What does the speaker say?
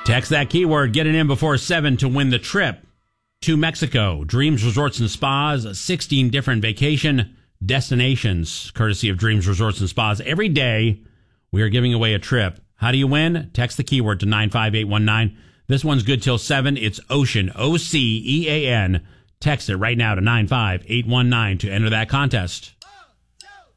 Text that keyword, get it in before 7 to win the trip to Mexico. Dreams Resorts and Spas, 16 different vacation destinations, courtesy of Dreams Resorts and Spas. Every day, we are giving away a trip. How do you win? Text the keyword to 95819. This one's good till 7. It's Ocean, Ocean. Text it right now to 95819 to enter that contest.